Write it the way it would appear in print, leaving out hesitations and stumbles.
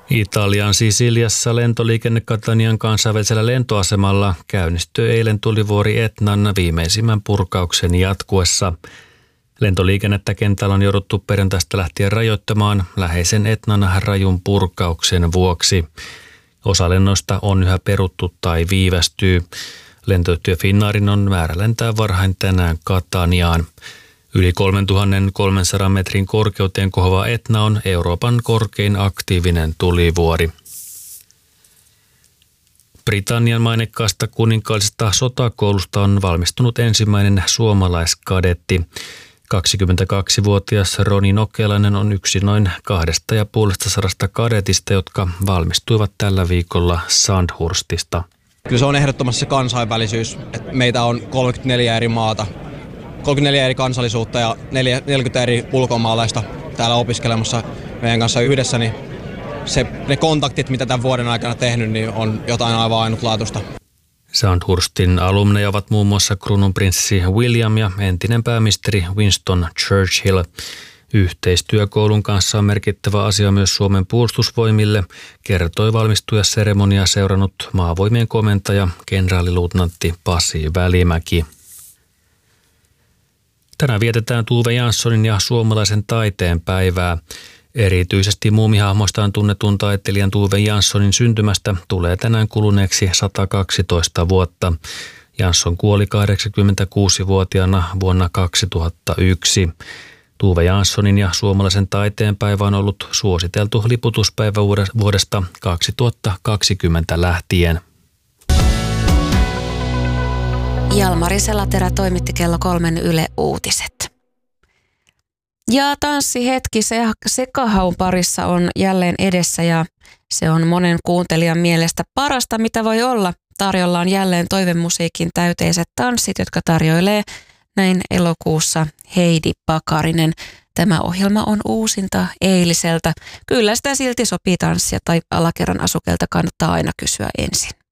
Italian Sisiliassa lentoliikenne Catanian kansainvälisellä lentoasemalla käynnistyi eilen tulivuori Etnan viimeisimmän purkauksen jatkuessa. Lentoliikennettä kentällä on jouduttu perjantaista lähtien rajoittamaan läheisen Etnan rajun purkauksen vuoksi. Osa lennoista on yhä peruttu tai viivästyy. Lentoyhtiö Finnairin on määrä lentää varhain tänään Cataniaan. Yli 3300 metrin korkeuteen kohoava Etna on Euroopan korkein aktiivinen tulivuori. Britannian mainekkaasta kuninkaallisesta sotakoulusta on valmistunut ensimmäinen suomalaiskadetti. 22-vuotias Roni Nokelainen on yksi noin 250 kadetista, jotka valmistuivat tällä viikolla Sandhurstista. Kyllä se on ehdottomasti se kansainvälisyys. Että meitä on 34 eri maata, 34 eri kansallisuutta ja 40 eri ulkomaalaista täällä opiskelemassa meidän kanssa yhdessä. Niin ne kontaktit, mitä tämän vuoden aikana tehnyt, niin on jotain aivan ainutlaatuista. Sandhurstin alumneja ovat muun muassa kruununprinssi William ja entinen pääministeri Winston Churchill. Yhteistyö koulun kanssa on merkittävä asia myös Suomen puolustusvoimille, kertoi valmistujaseremoniaa seurannut maavoimien komentaja kenraaliluutnantti Pasi Välimäki. Tänään vietetään Tove Janssonin ja suomalaisen taiteen päivää. Erityisesti muumihahmoistaan tunnetun taiteilijan Tove Janssonin syntymästä tulee tänään kuluneeksi 112 vuotta. Jansson kuoli 86-vuotiaana vuonna 2001. Tove Janssonin ja suomalaisen taiteen päivä on ollut suositeltu liputuspäivä vuodesta 2020 lähtien. Jalmari Selaterä toimitti kello 3 Yle Uutiset. Ja tanssihetki sekahaun parissa on jälleen edessä ja se on monen kuuntelijan mielestä parasta, mitä voi olla. Tarjolla on jälleen toivemusiikin täyteiset tanssit, jotka tarjoilee näin elokuussa Heidi Pakarinen. Tämä ohjelma on uusinta eiliseltä. Kyllä sitä silti sopii tanssia tai alakerran asukelta kannattaa aina kysyä ensin.